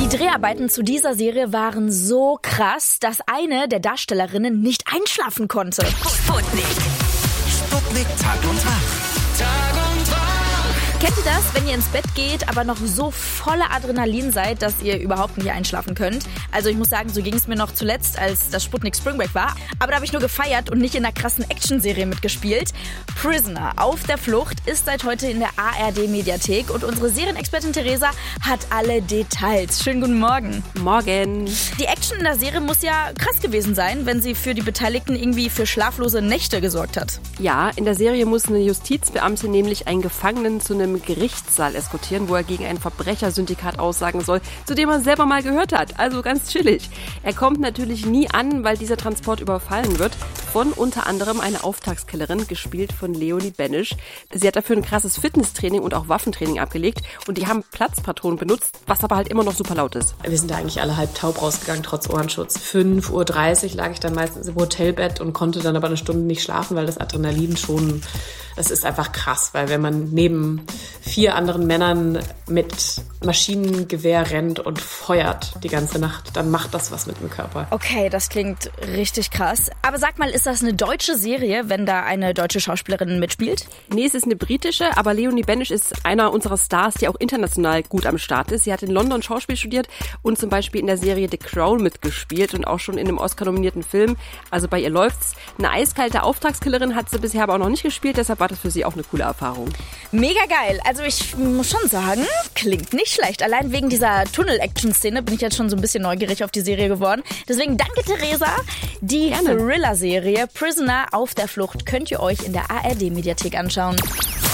Die Dreharbeiten zu dieser Serie waren so krass, dass eine der Darstellerinnen nicht einschlafen konnte. Sputnik. Sputnik Tag und Wach. Tag und Wach. Kennt ihr das, wenn ihr ins Bett geht, aber noch so voller Adrenalin seid, dass ihr überhaupt nicht einschlafen könnt? Also ich muss sagen, so ging es mir noch zuletzt, als das Sputnik Spring Break war. Aber da habe ich nur gefeiert und nicht in einer krassen Actionserie mitgespielt. Prisoner auf der Flucht ist seit heute in der ARD-Mediathek und unsere Serienexpertin Theresa hat alle Details. Schönen guten Morgen. Morgen. Die Action in der Serie muss ja krass gewesen sein, wenn sie für die Beteiligten irgendwie für schlaflose Nächte gesorgt hat. Ja, in der Serie muss eine Justizbeamtin nämlich einen Gefangenen zu einem Gerichtssaal eskortieren, wo er gegen ein Verbrechersyndikat aussagen soll, zu dem er selber mal gehört hat. Also ganz chillig. Er kommt natürlich nie an, weil dieser Transport überfallen wird von unter anderem einer Auftragskillerin, gespielt von Leonie Benisch. Sie hat dafür ein krasses Fitnesstraining und auch Waffentraining abgelegt und die haben Platzpatronen benutzt, was aber halt immer noch super laut ist. Wir sind da eigentlich alle halb taub rausgegangen, trotz Ohrenschutz. 5:30 Uhr lag ich dann meistens im Hotelbett und konnte dann aber eine Stunde nicht schlafen, weil das Adrenalin schon, das ist einfach krass, weil wenn man neben 4 anderen Männern mit Maschinengewehr rennt und feuert die ganze Nacht, dann macht das was mit dem Körper. Okay, das klingt richtig krass. Aber sag mal, ist das eine deutsche Serie, wenn da eine deutsche Schauspielerin mitspielt? Nee, es ist eine britische, aber Leonie Benisch ist einer unserer Stars, die auch international gut am Start ist. Sie hat in London Schauspiel studiert und zum Beispiel in der Serie The Crown mitgespielt und auch schon in einem Oscar-nominierten Film. Also bei ihr läuft's. Eine eiskalte Auftragskillerin hat sie bisher aber auch noch nicht gespielt, deshalb war das für sie auch eine coole Erfahrung. Mega geil. Also ich muss schon sagen, klingt nicht schlecht. Allein wegen dieser Tunnel-Action-Szene bin ich jetzt schon so ein bisschen neugierig auf die Serie geworden. Deswegen danke, Theresa. Die Thriller-Serie Prisoner auf der Flucht könnt ihr euch in der ARD-Mediathek anschauen.